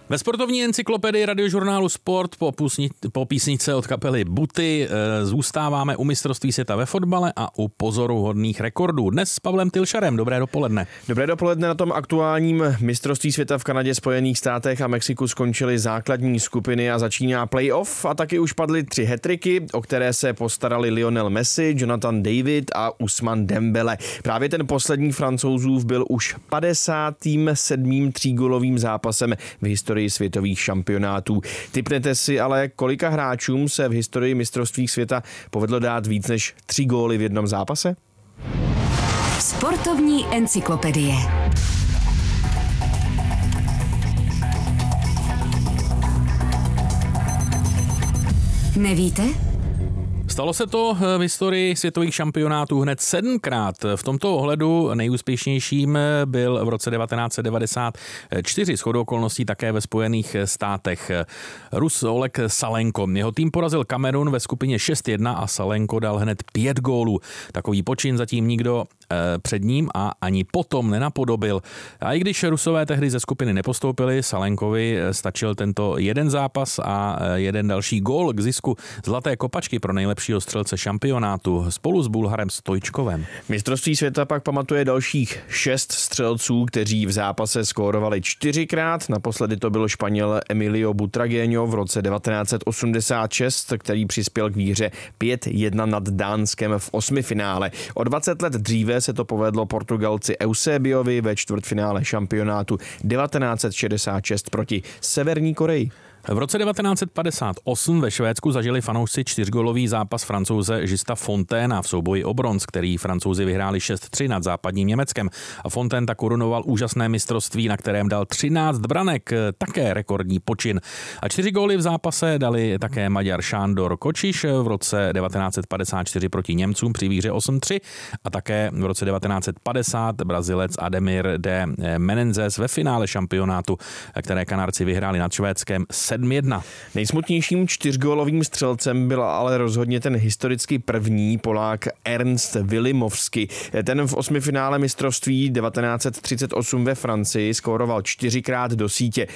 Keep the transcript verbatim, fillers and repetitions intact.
Ve sportovní encyklopedii radiožurnálu Sport po, půsni, po písničce od kapely Buty e, zůstáváme u mistrovství světa ve fotbale a u pozoruhodných rekordů. Dnes s Pavlem Tylšarem. Dobré dopoledne. Dobré dopoledne. Na tom aktuálním mistrovství světa v Kanadě, Spojených státech a Mexiku skončily základní skupiny a začíná playoff a taky už padly tři hattricky, o které se postarali Lionel Messi, Jonathan David a Ousmane Dembele. Právě ten poslední Francouzův byl už padesátým sedmým třígolovým zápasem v historii světových šampionátů. Tipnete si ale, kolika hráčům se v historii mistrovství světa povedlo dát víc než tři góly v jednom zápase? Sportovní encyklopedie. Nevíte? Stalo se to v historii světových šampionátů hned sedmkrát. V tomto ohledu nejúspěšnějším byl v roce devatenáct set devadesát čtyři, shodou okolností také ve Spojených státech. Rus Oleg Salenko. Jeho tým porazil Kamerun ve skupině šest jedna a Salenko dal hned pět gólů. Takový počin zatím nikdo před ním a ani potom nenapodobil. A i když Rusové tehdy ze skupiny nepostoupili, Salenkovi stačil tento jeden zápas a jeden další gól k zisku zlaté kopačky pro nejlepšího střelce šampionátu spolu s Bulharem Stojčkovem. Mistrovství světa pak pamatuje dalších šest střelců, kteří v zápase skórovali čtyřikrát. Naposledy to byl Španěl Emilio Butragueño v roce devatenáct set osmdesát šest, který přispěl k výhře pět jedna nad Dánskem v osmifinále. O dvacet let dříve se to povedlo Portugalci Eusebiovi ve čtvrtfinále šampionátu devatenáct set šedesát šest proti Severní Koreji. V roce devatenáct set padesát osm ve Švédsku zažili fanoušci čtyřgólový zápas Francouze Justa Fontaina v souboji o bronz, který Francouzi vyhráli šest tři nad západním Německem. A Fontaine tak korunoval úžasné mistrovství, na kterém dal třináct branek, také rekordní počin. A čtyři góly v zápase dali také Maďar Sándor Kocsis v roce devatenáct set padesát čtyři proti Němcům při výhře osm tři a také v roce devatenáct set padesát Brazilec Ademir de Menezes ve finále šampionátu, které Kanárci vyhráli nad Švédskem sedm jedna. Nejsmutnějším čtyřgólovým střelcem byl ale rozhodně ten historicky první Polák Ernst Wilimovský. Ten v osmifinále mistrovství devatenáct set třicet osm ve Francii skóroval čtyřikrát do sítě.